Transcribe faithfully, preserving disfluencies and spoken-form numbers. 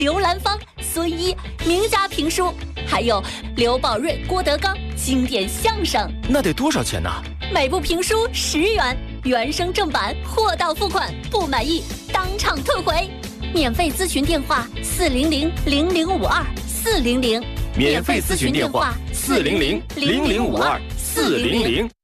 刘兰芳、孙一名家评书，还有刘宝瑞、郭德纲经典相声。 那得多少钱呢？ 每部评书十元，原声正版，货到付款，不满意当场退回。免费咨询电话：四零零零零五二四零零。 免费咨询电话：四零零零零五二四零零。